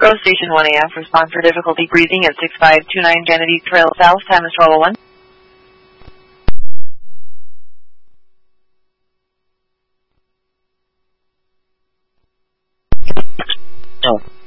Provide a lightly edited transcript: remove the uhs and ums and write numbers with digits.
Rose Station 1AF, respond for difficulty breathing at 6529 Kennedy Trail South, time is 12:01. Oh.